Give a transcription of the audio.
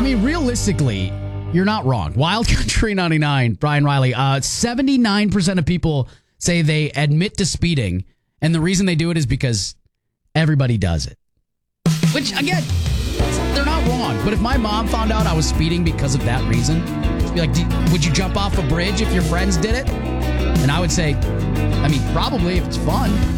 mean, realistically, you're not wrong. Wild Country 99, Brian Riley, 79% of people say they admit to speeding, and the reason they do it is because everybody does it. Which, again, they're not wrong. But if my mom found out I was speeding because of that reason, she'd be like, would you jump off a bridge if your friends did it? And I would say, I mean, probably if it's fun.